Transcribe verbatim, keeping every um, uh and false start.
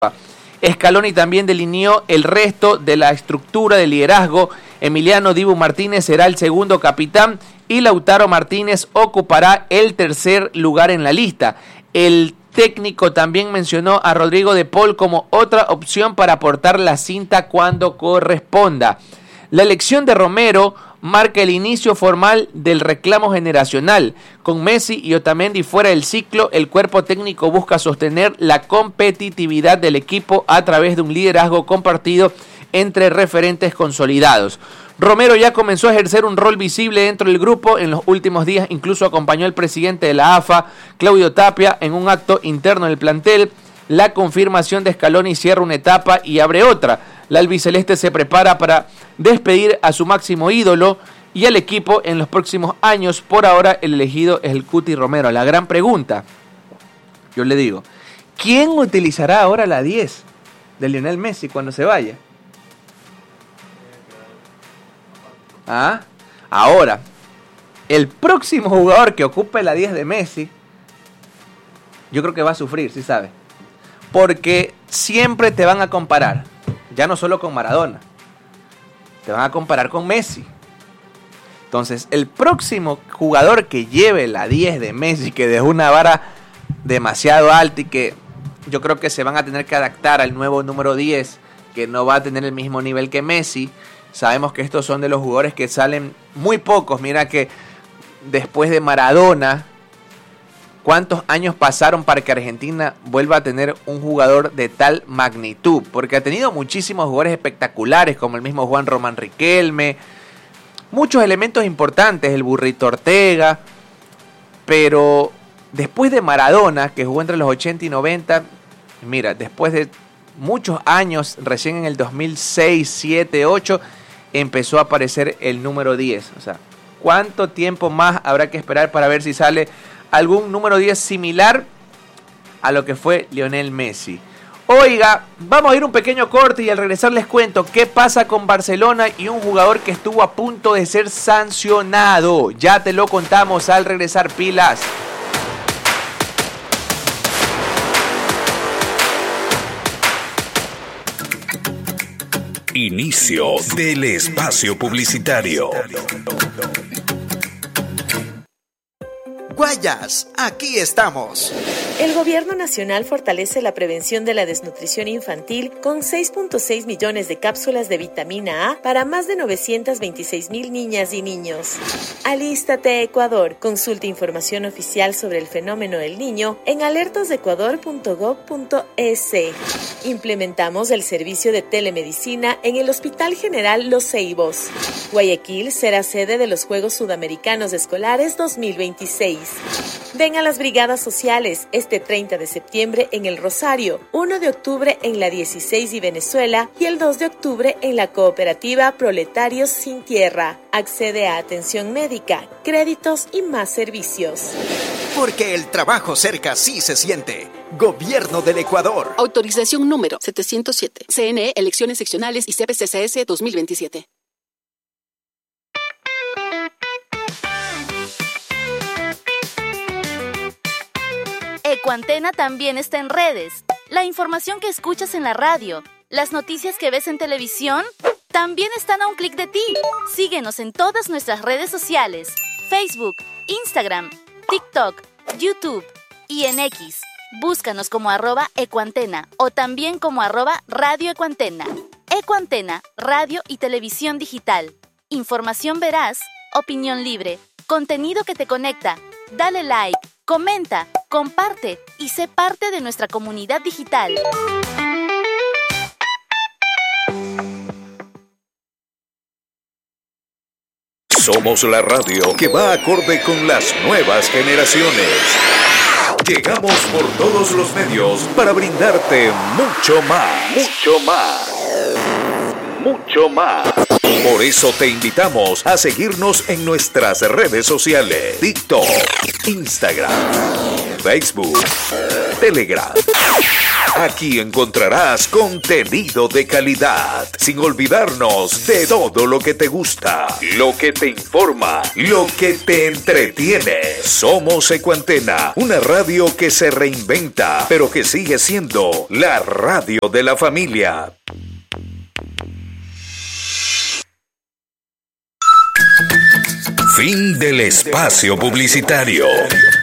Scaloni también delineó el resto de la estructura de liderazgo. Emiliano Dibu Martínez será el segundo capitán y Lautaro Martínez ocupará el tercer lugar en la lista. El técnico también mencionó a Rodrigo de Paul como otra opción para aportar la cinta cuando corresponda. La elección de Romero marca el inicio formal del reclamo generacional. Con Messi y Otamendi fuera del ciclo, el cuerpo técnico busca sostener la competitividad del equipo a través de un liderazgo compartido entre referentes consolidados. Romero ya comenzó a ejercer un rol visible dentro del grupo. En los últimos días incluso acompañó al presidente de la A F A, Claudio Tapia, en un acto interno del plantel. La confirmación de Scaloni cierra una etapa y abre otra. La albiceleste se prepara para despedir a su máximo ídolo y al equipo en los próximos años. Por ahora el elegido es el Cuti Romero. La gran pregunta, yo le digo, ¿quién utilizará ahora la diez de Lionel Messi cuando se vaya? ¿Ah? Ahora, el próximo jugador que ocupe la diez de Messi, yo creo que va a sufrir, ¿sí sabes? Porque siempre te van a comparar, ya no solo con Maradona, te van a comparar con Messi. Entonces, el próximo jugador que lleve la diez de Messi, que dejó una vara demasiado alta y que yo creo que se van a tener que adaptar al nuevo número diez, que no va a tener el mismo nivel que Messi. Sabemos que estos son de los jugadores que salen muy pocos. Mira que después de Maradona, ¿cuántos años pasaron para que Argentina vuelva a tener un jugador de tal magnitud? Porque ha tenido muchísimos jugadores espectaculares, como el mismo Juan Román Riquelme, muchos elementos importantes, el Burrito Ortega, pero después de Maradona, que jugó entre los ochenta y noventa, mira, después de muchos años, recién en el dos mil seis, siete, ocho, empezó a aparecer el número diez. O sea, ¿cuánto tiempo más habrá que esperar para ver si sale algún número diez similar a lo que fue Lionel Messi? Oiga, vamos a ir un pequeño corte y al regresar les cuento qué pasa con Barcelona y un jugador que estuvo a punto de ser sancionado. Ya te lo contamos al regresar, pilas. Inicio del espacio publicitario. Guayas, aquí estamos. El Gobierno Nacional fortalece la prevención de la desnutrición infantil con seis punto seis millones de cápsulas de vitamina A para más de novecientas veintiséis mil niñas y niños. Alístate, Ecuador. Consulta información oficial sobre el fenómeno del niño en alertas de ecuador punto gob punto es. Implementamos el servicio de telemedicina en el Hospital General Los Ceibos. Guayaquil será sede de los Juegos Sudamericanos Escolares dos mil veintiséis. Ven a las brigadas sociales este treinta de septiembre en El Rosario, uno de octubre en la dieciséis y Venezuela y el dos de octubre en la cooperativa Proletarios Sin Tierra. Accede a atención médica, créditos y más servicios. Porque el trabajo cerca sí se siente. Gobierno del Ecuador. Autorización número setecientos siete. C N E, Elecciones Seccionales y C P C C S dos mil veintisiete. Ecuantena también está en redes. La información que escuchas en la radio, las noticias que ves en televisión, también están a un clic de ti. Síguenos en todas nuestras redes sociales: Facebook, Instagram, TikTok, YouTube y en X. Búscanos como arroba Ecuantena o también como arroba Radio Ecuantena. Ecuantena, radio y televisión digital. Información veraz, opinión libre, contenido que te conecta. Dale like, comenta, comparte y sé parte de nuestra comunidad digital. Somos la radio que va acorde con las nuevas generaciones. Llegamos por todos los medios para brindarte mucho más. Mucho más. Mucho más. Por eso te invitamos a seguirnos en nuestras redes sociales: TikTok, Instagram, Facebook, Telegram. Aquí encontrarás contenido de calidad, sin olvidarnos de todo lo que te gusta, lo que te informa, lo que te entretiene. Somos Ecuantena, una radio que se reinventa, pero que sigue siendo la radio de la familia. Fin del espacio publicitario.